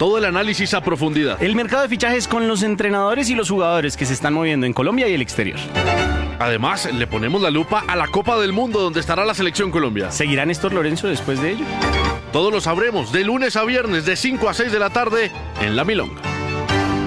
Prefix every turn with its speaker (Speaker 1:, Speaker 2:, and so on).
Speaker 1: Todo el análisis a profundidad.
Speaker 2: El mercado de fichajes con los entrenadores y los jugadores que se están moviendo en Colombia y el exterior.
Speaker 1: Además, le ponemos la lupa a la Copa del Mundo, donde estará la Selección Colombia.
Speaker 2: ¿Seguirá Néstor Lorenzo después de ello?
Speaker 1: Todo lo sabremos de lunes a viernes de 5 a 6 de la tarde en La Milonga.